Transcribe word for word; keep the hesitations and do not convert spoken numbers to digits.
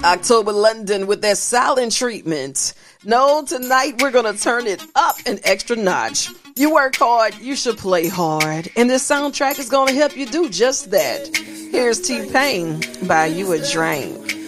October London with their silent treatment. No, tonight we're going to turn it up an extra notch. You work hard, you should play hard. And this soundtrack is going to help you do just that. Here's T-Pain, Buy You a Drink.